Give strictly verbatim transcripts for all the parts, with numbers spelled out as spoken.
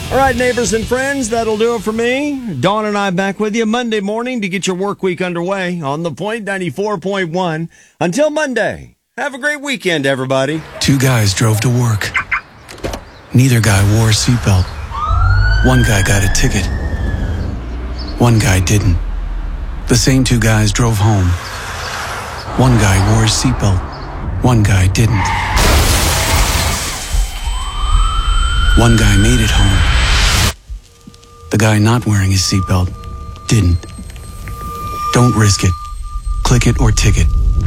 All right, neighbors and friends, that'll do it for me. Dawn and I back with you Monday morning to get your work week underway on The Point ninety-four point one. Until Monday, have a great weekend, everybody. Two guys drove to work. Neither guy wore a seatbelt. One guy got a ticket. One guy didn't. The same two guys drove home. One guy wore his seatbelt. One guy didn't. One guy made it home. The guy not wearing his seatbelt didn't. Don't risk it. Click it or ticket.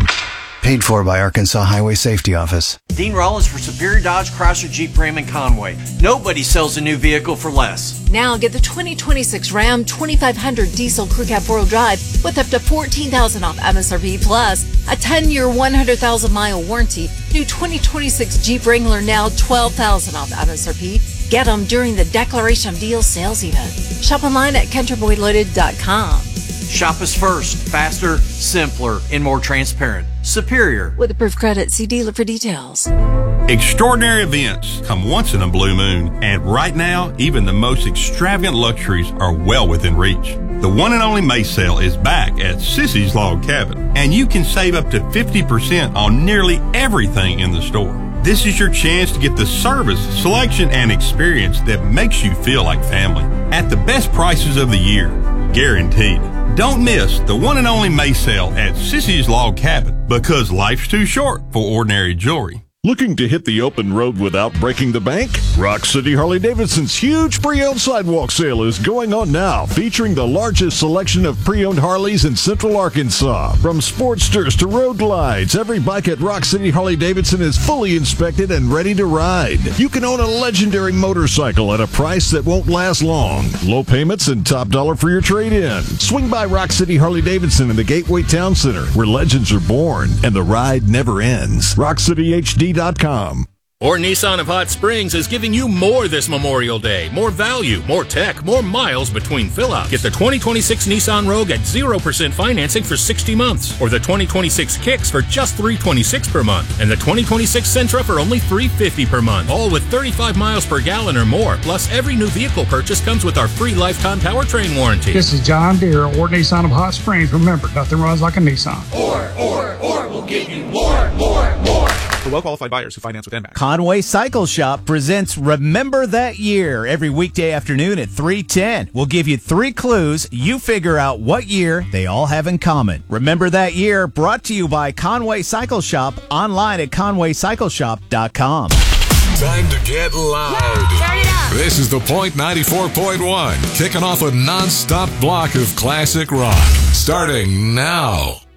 Paid for by Arkansas Highway Safety Office. Dean Rollins for Superior Dodge, Chrysler, Jeep, Ram, and Conway. Nobody sells a new vehicle for less. Now get the twenty twenty-six Ram twenty-five hundred Diesel Crew Cab four-wheel drive with up to fourteen thousand dollars off M S R P plus a ten-year, one hundred thousand mile warranty. New twenty twenty-six Jeep Wrangler now twelve thousand dollars off M S R P. Get them during the Declaration of Deals sales event. Shop online at country boy loaded dot com. Shop us first, faster, simpler, and more transparent. Superior. With approved credit, see dealer for details. Extraordinary events come once in a blue moon, and right now, even the most extravagant luxuries are well within reach. The one and only May sale is back at Sissy's Log Cabin, and you can save up to fifty percent on nearly everything in the store. This is your chance to get the service, selection, and experience that makes you feel like family at the best prices of the year, guaranteed. Don't miss the one and only May sale at Sissy's Log Cabin, because life's too short for ordinary jewelry. Looking to hit the open road without breaking the bank? Rock City Harley-Davidson's huge pre-owned sidewalk sale is going on now, featuring the largest selection of pre-owned Harleys in Central Arkansas. From Sportsters to Road Glides, every bike at Rock City Harley-Davidson is fully inspected and ready to ride. You can own a legendary motorcycle at a price that won't last long. Low payments and top dollar for your trade-in. Swing by Rock City Harley-Davidson in the Gateway Town Center, where legends are born and the ride never ends. rock city h d dot com. Or Nissan of Hot Springs is giving you more this Memorial Day. More value, more tech, more miles between fill-outs. Get the twenty twenty-six Nissan Rogue at zero percent financing for sixty months. Or the twenty twenty-six Kicks for just three hundred twenty-six dollars per month. And the twenty twenty-six Sentra for only three hundred fifty dollars per month. All with thirty-five miles per gallon or more. Plus, every new vehicle purchase comes with our free lifetime powertrain warranty. This is John Deere, or Nissan of Hot Springs. Remember, nothing runs like a Nissan. Or, or, or, we'll give you more, more, more. For well-qualified buyers who finance with N M A C. Conway Cycle Shop presents Remember That Year every weekday afternoon at three ten. We'll give you three clues. You figure out what year they all have in common. Remember That Year, brought to you by Conway Cycle Shop, online at conway cycle shop dot com. Time to get loud. Turn it up. This is The Point ninety-four point one, kicking off a non-stop block of classic rock. Starting now.